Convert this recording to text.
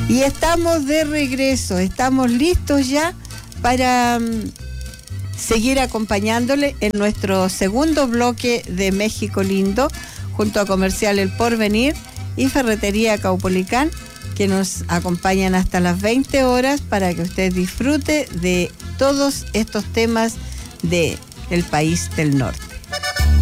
Y estamos de regreso, estamos listos ya para seguir acompañándole en nuestro segundo bloque de México Lindo, junto a Comercial El Porvenir y Ferretería Caupolicán, que nos acompañan hasta las 20 horas para que usted disfrute de todos estos temas del país del norte.